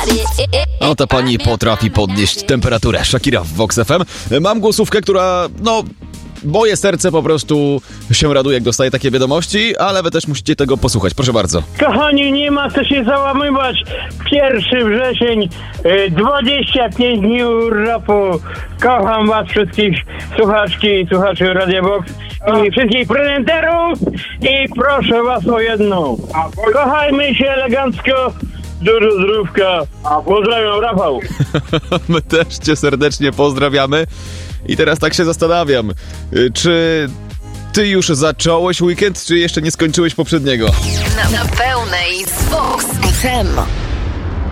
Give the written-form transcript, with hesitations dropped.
No ta pani potrafi podnieść temperaturę. Shakira w Vox FM. Mam głosówkę, która, moje serce po prostu się raduje, jak dostaje takie wiadomości, ale wy też musicie tego posłuchać. Proszę bardzo. Kochani, nie ma co się załamywać. 1 wrzesień, 25 dni urlopu. Kocham was wszystkich, słuchaczki i słuchaczy Radia Vox i wszystkich prezenterów i proszę was o jedną. Kochajmy się elegancko, dużo zdrówka. Pozdrawiam, Rafał. My też cię serdecznie pozdrawiamy. I teraz tak się zastanawiam, czy ty już zacząłeś weekend, czy jeszcze nie skończyłeś poprzedniego? Na pełnej z Vox FM.